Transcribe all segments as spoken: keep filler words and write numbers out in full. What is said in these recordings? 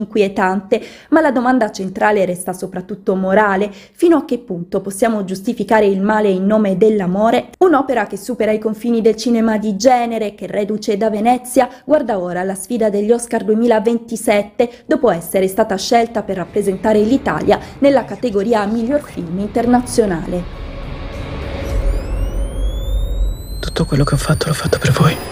inquietante, ma la domanda centrale resta soprattutto morale: fino a che punto possiamo giustificare il male in nome dell'amore? Un'opera che supera i confini del cinema di genere, che reduce da Venezia, guarda ora alla sfida degli Oscar duemilaventisette, dopo essere stata scelta per rappresentare l'Italia nella categoria miglior film internazionale. Tutto quello che ho fatto l'ho fatto per voi.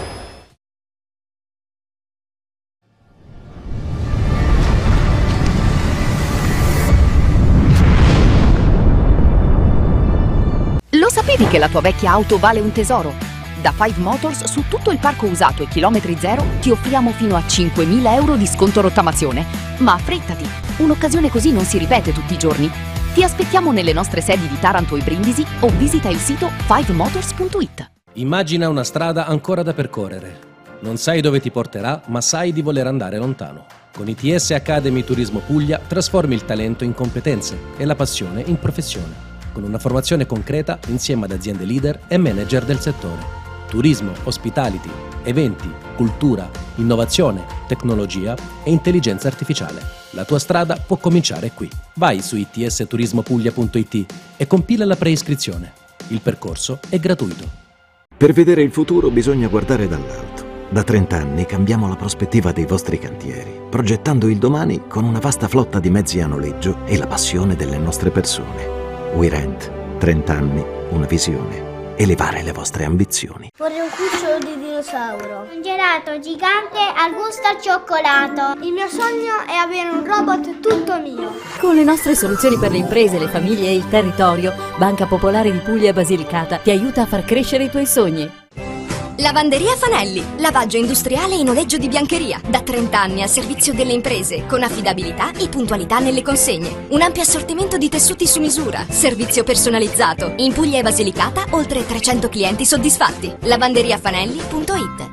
Lo sapevi che la tua vecchia auto vale un tesoro? Da Five Motors su tutto il parco usato e chilometri zero ti offriamo fino a cinquemila euro di sconto rottamazione. Ma affrettati, un'occasione così non si ripete tutti i giorni. Ti aspettiamo nelle nostre sedi di Taranto e Brindisi o visita il sito five motors punto it. Immagina una strada ancora da percorrere. Non sai dove ti porterà, ma sai di voler andare lontano. Con I T S Academy Turismo Puglia trasformi il talento in competenze e la passione in professione, con una formazione concreta insieme ad aziende leader e manager del settore. Turismo, hospitality, eventi, cultura, innovazione, tecnologia e intelligenza artificiale. La tua strada può cominciare qui. Vai su i t s turismo puglia punto it e compila la preiscrizione. Il percorso è gratuito. Per vedere il futuro bisogna guardare dall'alto. Da trenta anni cambiamo la prospettiva dei vostri cantieri, progettando il domani con una vasta flotta di mezzi a noleggio e la passione delle nostre persone. WeRent, trenta anni, una visione. Elevare le vostre ambizioni. Vorrei un cucciolo di dinosauro. Un gelato gigante al gusto al cioccolato. Il mio sogno è avere un robot tutto mio. Con le nostre soluzioni per le imprese, le famiglie e il territorio, Banca Popolare di Puglia e Basilicata ti aiuta a far crescere i tuoi sogni. Lavanderia Fanelli, lavaggio industriale e noleggio di biancheria. Da trenta anni al servizio delle imprese, con affidabilità e puntualità nelle consegne. Un ampio assortimento di tessuti su misura, servizio personalizzato. In Puglia e Basilicata, oltre trecento clienti soddisfatti. lavanderia fanelli punto it.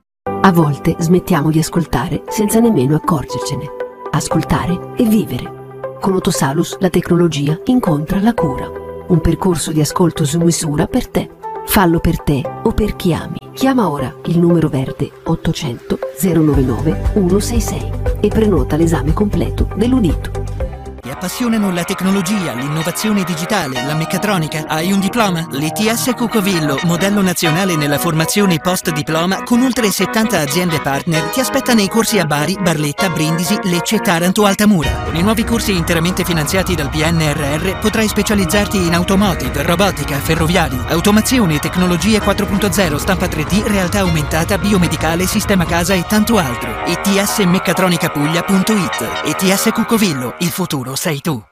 A volte smettiamo di ascoltare senza nemmeno accorgercene. Ascoltare e vivere. Con Otosalus la tecnologia incontra la cura. Un percorso di ascolto su misura per te. Fallo per te o per chi ami. Chiama ora il numero verde ottocento zero novantanove centosessantasei e prenota l'esame completo dell'udito. Ti appassionano la tecnologia, l'innovazione digitale, la meccatronica? Hai un diploma? L'I T S Cucovillo, modello nazionale nella formazione post-diploma con oltre settanta aziende partner, ti aspetta nei corsi a Bari, Barletta, Brindisi, Lecce, Taranto, Altamura. Nei nuovi corsi interamente finanziati dal P N R R potrai specializzarti in automotive, robotica, ferroviari, automazione, tecnologie quattro punto zero, stampa tre D, realtà aumentata, biomedicale, sistema casa e tanto altro. I T S meccatronica puglia punto it. I T S Cucovillo, il futuro sei tu.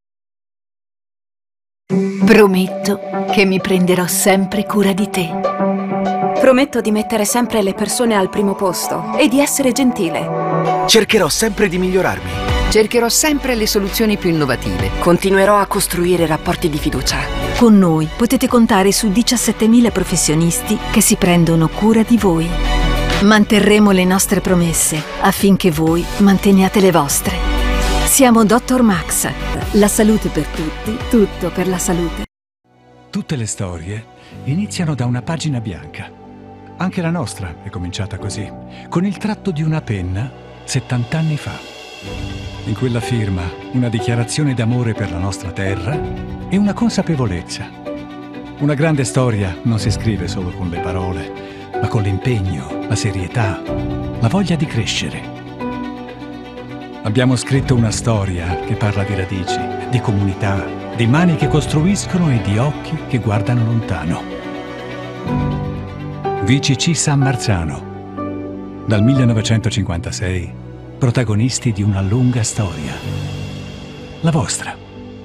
Prometto che mi prenderò sempre cura di te. Prometto di mettere sempre le persone al primo posto e di essere gentile. Cercherò sempre di migliorarmi. Cercherò sempre le soluzioni più innovative. Continuerò a costruire rapporti di fiducia. Con noi potete contare su diciassettemila professionisti che si prendono cura di voi. Manterremo le nostre promesse affinché voi manteniate le vostre. Siamo Dottor Max. La salute per tutti, tutto per la salute. Tutte le storie iniziano da una pagina bianca. Anche la nostra è cominciata così, con il tratto di una penna settanta anni fa. In quella firma, una dichiarazione d'amore per la nostra terra e una consapevolezza. Una grande storia non si scrive solo con le parole, ma con l'impegno, la serietà, la voglia di crescere. Abbiamo scritto una storia che parla di radici, di comunità, di mani che costruiscono e di occhi che guardano lontano. V C C San Marzano. Dal millenovecentocinquantasei, protagonisti di una lunga storia. La vostra.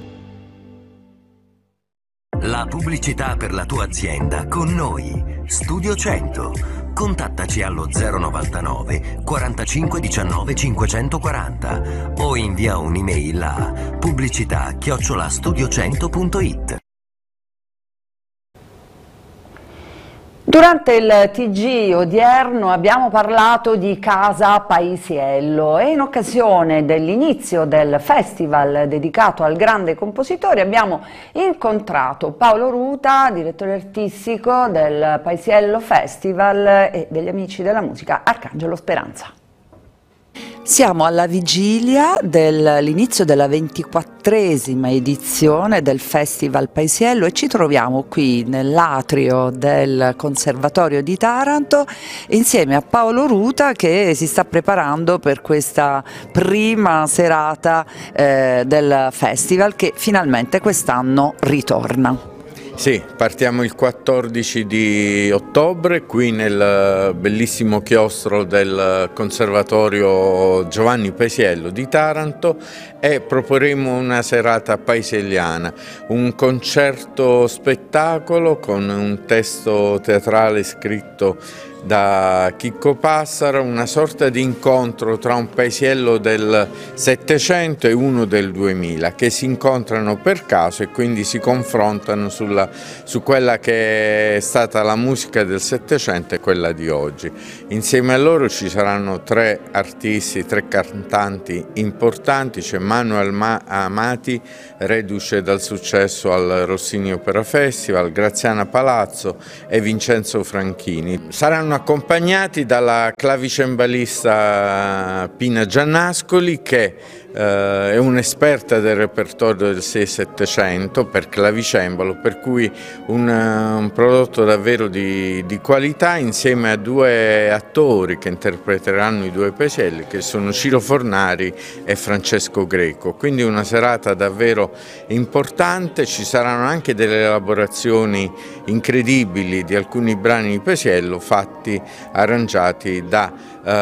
La pubblicità per la tua azienda con noi. Studio cento. Contattaci allo zero novantanove quarantacinque diciannove cinquecentoquaranta o invia un'email a pubblicità chiocciola studio cento punto it. Durante il T G odierno abbiamo parlato di Casa Paisiello e in occasione dell'inizio del festival dedicato al grande compositore abbiamo incontrato Paolo Ruta, direttore artistico del Paisiello Festival, e degli Amici della Musica Arcangelo Speranza. Siamo alla vigilia dell'inizio della ventiquattresima edizione del Festival Paisiello e ci troviamo qui nell'atrio del Conservatorio di Taranto insieme a Paolo Ruta, che si sta preparando per questa prima serata eh, del festival, che finalmente quest'anno ritorna. Sì, partiamo il quattordici di ottobre qui nel bellissimo chiostro del Conservatorio Giovanni Paisiello di Taranto e proporremo una serata paisielliana, un concerto spettacolo con un testo teatrale scritto da Chicco Passaro, una sorta di incontro tra un paesiello del Settecento e uno del duemila che si incontrano per caso e quindi si confrontano sulla, su quella che è stata la musica del Settecento e quella di oggi. Insieme a loro ci saranno tre artisti, tre cantanti importanti, c'è Manuel Ma- Amati, reduce dal successo al Rossini Opera Festival, Graziana Palazzo e Vincenzo Franchini. Saranno accompagnati dalla clavicembalista Pina Giannascoli, che eh, è un'esperta del repertorio del sei settecento per clavicembalo, per cui un, un prodotto davvero di, di qualità, insieme a due attori che interpreteranno i due paesielli, che sono Ciro Fornari e Francesco Greco. Quindi una serata davvero importante, ci saranno anche delle elaborazioni incredibili di alcuni brani di paesiello fatti arrangiati da,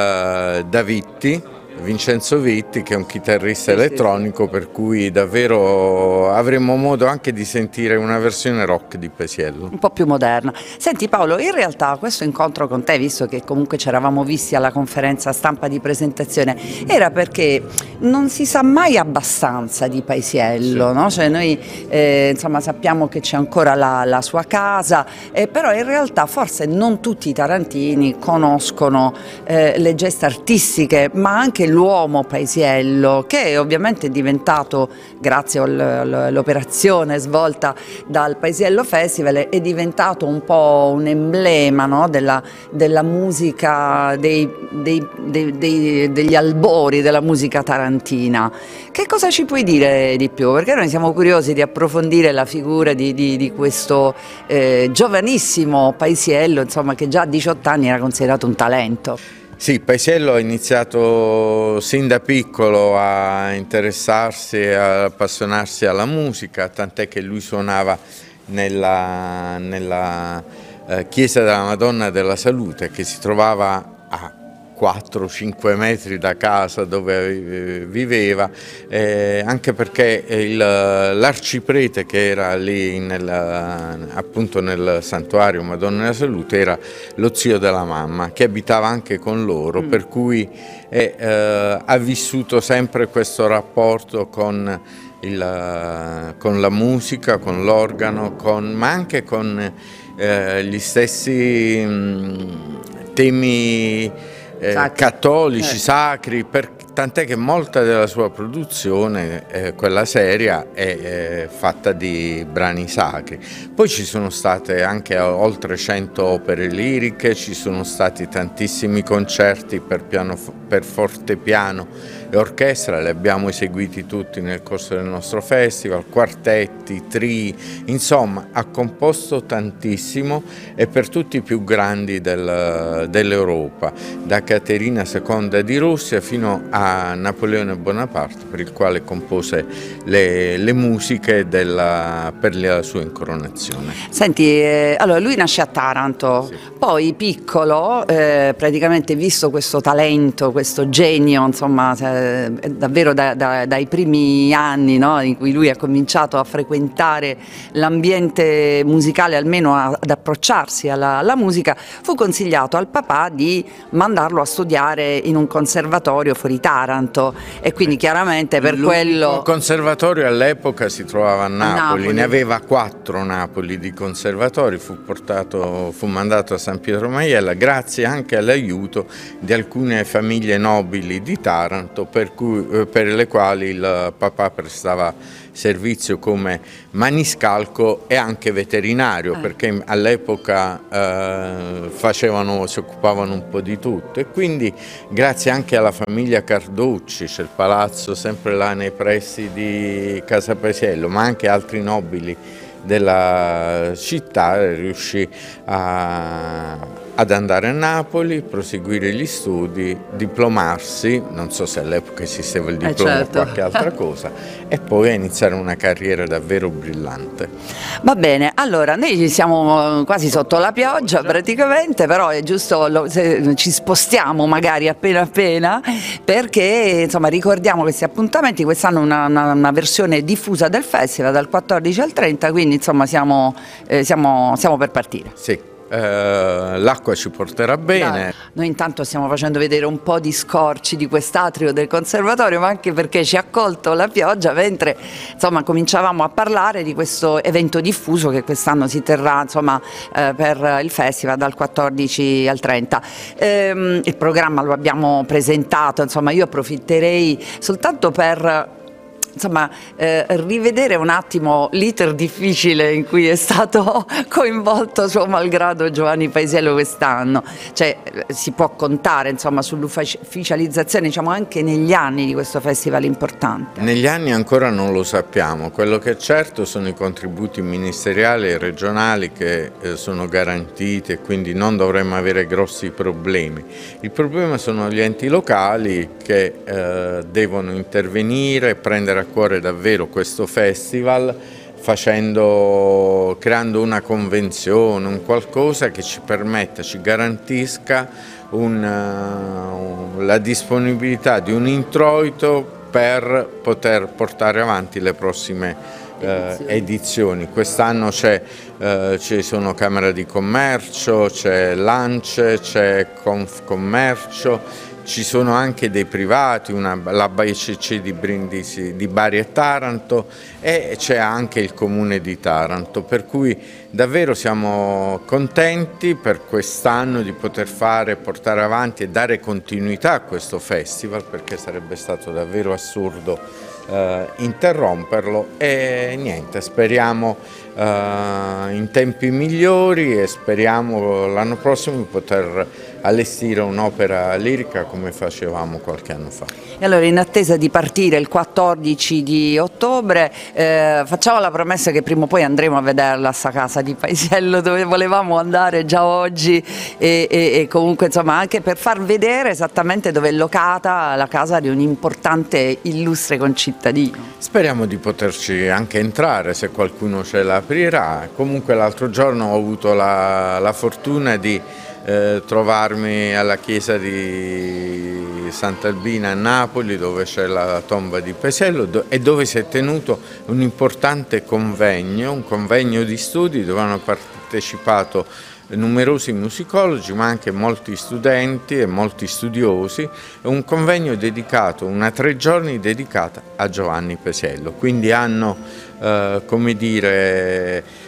uh, da Vitti, Vincenzo Vitti, che è un chitarrista sì, elettronico, sì. Per cui davvero avremo modo anche di sentire una versione rock di Paisiello. Un po' più moderna. Senti Paolo, in realtà questo incontro con te, visto che comunque ci eravamo visti alla conferenza stampa di presentazione, era perché non si sa mai abbastanza di Paisiello, sì. no? Cioè noi eh, insomma sappiamo che c'è ancora la, la sua casa, eh, però in realtà forse non tutti i tarantini conoscono eh, le gesta artistiche, ma anche l'uomo Paisiello, che ovviamente è diventato, grazie all'operazione svolta dal Paisiello Festival, è diventato un po' un emblema, no? della, della musica, dei, dei, dei, dei, degli albori della musica tarantina. Che cosa ci puoi dire di più? Perché noi siamo curiosi di approfondire la figura di, di, di questo eh, giovanissimo Paisiello, insomma, che già a diciotto anni era considerato un talento. Sì, Paisiello ha iniziato sin da piccolo a interessarsi e a appassionarsi alla musica, tant'è che lui suonava nella, nella eh, chiesa della Madonna della Salute, che si trovava a quattro cinque metri da casa dove viveva, eh, anche perché l'arciprete che era lì nel, appunto nel santuario Madonna della Salute era lo zio della mamma, che abitava anche con loro, mm. per cui eh, eh, ha vissuto sempre questo rapporto con, il, con la musica, con l'organo, con, ma anche con eh, gli stessi mh, temi Eh, cattolici, eh. sacri, per, tant'è che molta della sua produzione, eh, quella seria, è, è fatta di brani sacri. Poi ci sono state anche oltre cento opere liriche, ci sono stati tantissimi concerti per, piano, per fortepiano e orchestra, li abbiamo eseguiti tutti nel corso del nostro festival, quartetti, trii, insomma ha composto tantissimo e per tutti i più grandi del, dell'Europa, da Caterina seconda di Russia fino a Napoleone Bonaparte, per il quale compose le, le musiche della, per la sua incoronazione. Senti, eh, allora lui nasce a Taranto, sì. Poi piccolo, eh, praticamente visto questo talento, questo genio, insomma, eh, davvero da, da, dai primi anni, no, in cui lui ha cominciato a frequentare l'ambiente musicale, almeno a, ad approcciarsi alla, alla musica, fu consigliato al papà di mandarlo a studiare in un conservatorio fuori Taranto e quindi chiaramente per quello... Il conservatorio all'epoca si trovava a Napoli, Napoli, ne aveva quattro Napoli di conservatori, fu, portato, fu mandato a San Pietro Maiella grazie anche all'aiuto di alcune famiglie nobili di Taranto per, cui, per le quali il papà prestava servizio come maniscalco e anche veterinario, eh. perché all'epoca eh, facevano, si occupavano un po' di tutto, e quindi grazie anche alla famiglia Carducci, c'è il palazzo sempre là nei pressi di Casa Paisiello, ma anche altri nobili della città, riuscì a, ad andare a Napoli, proseguire gli studi, diplomarsi, non so se all'epoca esisteva il diploma eh certo. o qualche altra cosa, e poi a iniziare una carriera davvero brillante. Va bene, allora noi siamo quasi sotto la pioggia praticamente, però è giusto lo, se ci spostiamo magari appena appena, perché insomma ricordiamo questi appuntamenti. Quest'anno una, una, una versione diffusa del festival dal quattordici al trenta, quindi insomma siamo, eh, siamo, siamo per partire. Sì. Uh, l'acqua ci porterà bene. Dai. Noi intanto stiamo facendo vedere un po' di scorci di quest'atrio del conservatorio, ma anche perché ci ha colto la pioggia mentre insomma cominciavamo a parlare di questo evento diffuso che quest'anno si terrà insomma eh, per il festival dal quattordici al trenta. Ehm, il programma lo abbiamo presentato, insomma io approfitterei soltanto per insomma eh, rivedere un attimo l'iter difficile in cui è stato coinvolto suo malgrado Giovanni Paisiello quest'anno. Cioè si può contare insomma sull'ufficializzazione, diciamo, anche negli anni di questo festival importante? Negli anni ancora non lo sappiamo, quello che è certo sono i contributi ministeriali e regionali che eh, sono garantiti, e quindi non dovremmo avere grossi problemi. Il problema sono gli enti locali che eh, devono intervenire e prendere a cuore davvero questo festival, facendo, creando una convenzione, un qualcosa che ci permetta, ci garantisca un, uh, la disponibilità di un introito per poter portare avanti le prossime uh, edizioni. Quest'anno c'è, uh, ci sono Camera di Commercio, c'è l'Ance, c'è Confcommercio, ci sono anche dei privati, una, la B C C di Brindisi, di Bari e Taranto, e c'è anche il Comune di Taranto, per cui davvero siamo contenti per quest'anno di poter fare, portare avanti e dare continuità a questo festival, perché sarebbe stato davvero assurdo eh, interromperlo, e niente, speriamo eh, in tempi migliori, e speriamo l'anno prossimo di poter allestire un'opera lirica come facevamo qualche anno fa. E allora, in attesa di partire il quattordici di ottobre, eh, facciamo la promessa che prima o poi andremo a vederla a sta casa di Paisiello, dove volevamo andare già oggi, e, e, e comunque insomma anche per far vedere esattamente dove è locata la casa di un importante illustre concittadino. Speriamo di poterci anche entrare, se qualcuno ce l'aprirà. Comunque l'altro giorno ho avuto la, la fortuna di Eh, trovarmi alla chiesa di Sant'Albina a Napoli, dove c'è la tomba di Paisiello, do e dove si è tenuto un importante convegno, un convegno di studi dove hanno partecipato numerosi musicologi, ma anche molti studenti e molti studiosi, un convegno dedicato, una tre giorni dedicata a Giovanni Paisiello. Quindi hanno, eh, come dire,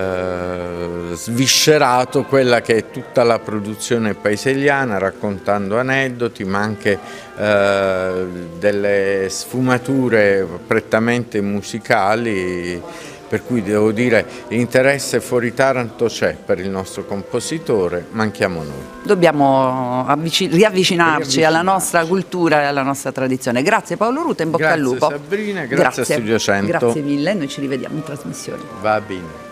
Eh, sviscerato quella che è tutta la produzione paisielliana, raccontando aneddoti, ma anche eh, delle sfumature prettamente musicali, per cui devo dire l'interesse fuori Taranto c'è per il nostro compositore, manchiamo noi. Dobbiamo riavvicinarci alla nostra cultura e alla nostra tradizione. Grazie Paolo Ruta, in bocca grazie al lupo. Grazie Sabrina, grazie, grazie a Studio cento. Grazie mille, noi ci rivediamo in trasmissione. Va bene.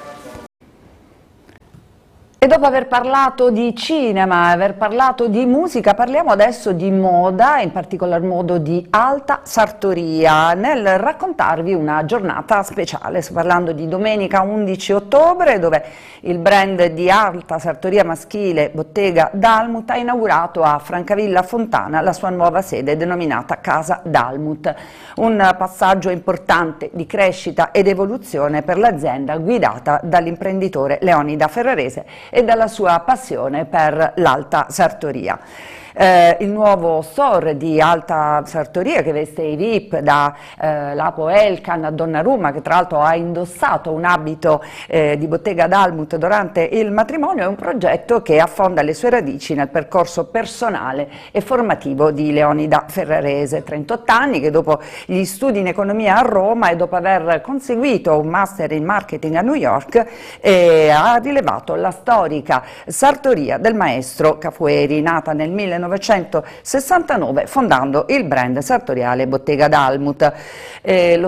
E dopo aver parlato di cinema, aver parlato di musica, parliamo adesso di moda, in particolar modo di alta sartoria, nel raccontarvi una giornata speciale. Sto parlando di domenica undici ottobre, dove il brand di alta sartoria maschile Bottega Dalmut ha inaugurato a Francavilla Fontana la sua nuova sede denominata Casa Dalmut. Un passaggio importante di crescita ed evoluzione per l'azienda guidata dall'imprenditore Leonida Ferrarese e dalla sua passione per l'alta sartoria. eh, il nuovo store di alta sartoria che veste i V I P, da eh, Lapo Elkan a Donnarumma, che tra l'altro ha indossato un abito eh, di Bottega Dalmut durante il matrimonio. È un progetto che affonda le sue radici nel percorso personale e formativo di Leonida Ferrarese, trentotto anni, che dopo gli studi in economia a Roma e dopo aver conseguito un master in marketing a New York eh, ha rilevato la storica sartoria del maestro Cafueri, nata nel millenovecentosessantanove fondando il brand sartoriale Bottega Dalmut. Eh, lo